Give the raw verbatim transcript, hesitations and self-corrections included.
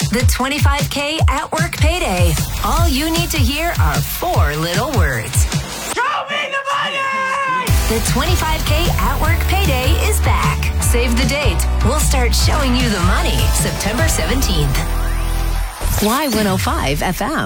The twenty-five K at work payday. All you need to hear are four little words. Show me the money! The twenty-five K at work payday is back. Save the date. We'll start showing you the money September seventeenth. Y one oh five F M.